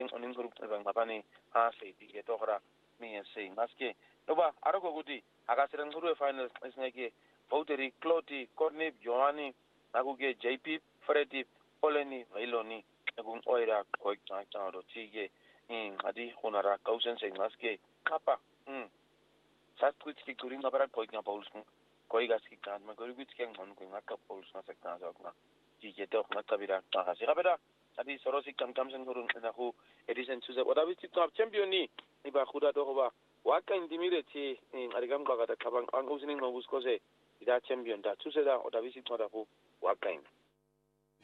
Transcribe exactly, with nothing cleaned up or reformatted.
oning group bang mapani ha sei di to kra mi sei maske to ba aro ko guti aga serang guru final snake Pauteri Cloti Cornib Joani Naguge J P Freddy Poleni Vailoni Nagung Oira Koi Taro Tige in Adi Honara Kausen Sing Maske Kappa hm Satkuitski Turing Abara Koika Polsn Koigaski Kan Magurwitski Mon Maka Polsna Sekna Zogna Tige Dok Matabira Tahasi Rabeda Adi Sorosi Kam Kamsen Hurun Nahu Edison Suza Wadavisti Top Championi Iba Huda Dohova Waka Intimidate in Arigam Bagata Kabang Angusining Novuskose Ida champion da tuseda odavisi todaku wakain